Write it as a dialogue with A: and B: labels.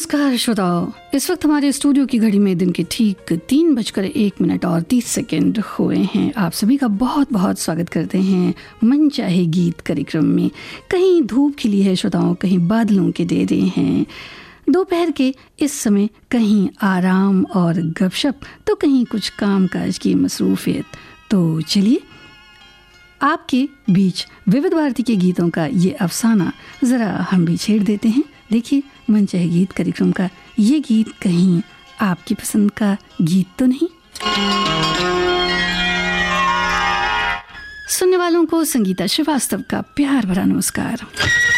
A: नमस्कार श्रोताओं, इस वक्त हमारे स्टूडियो की घड़ी में दिन के ठीक 3:01 और 30 हुए हैं। आप सभी का बहुत बहुत स्वागत करते हैं मन चाहे गीत कार्यक्रम में। कहीं धूप खिली है श्रोताओं, कहीं बादलों के डेरे हैं। दोपहर के इस समय कहीं आराम और गपशप, तो कहीं कुछ कामकाज की मसरूफियत। तो चलिए आपके बीच विविध भारती के गीतों का ये अफसाना ज़रा हम भी छेड़ देते हैं। देखिए, मन चाहे गीत कार्यक्रम का ये गीत कहीं आपकी पसंद का गीत तो नहीं। सुनने वालों को संगीता श्रीवास्तव का प्यार भरा नमस्कार।